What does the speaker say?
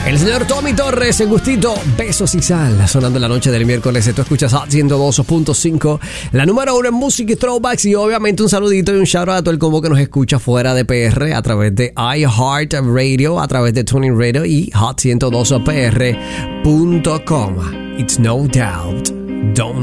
El señor Tommy Torres, el gustito, besos y sal, sonando en la noche del miércoles. Tú escuchas Hot 102.5, la número 1 en música y throwbacks. Y obviamente un saludito y un shout out a todo el combo que nos escucha fuera de PR a través de iHeartRadio, a través de Tuning Radio y hot102pr.com. It's no doubt, don't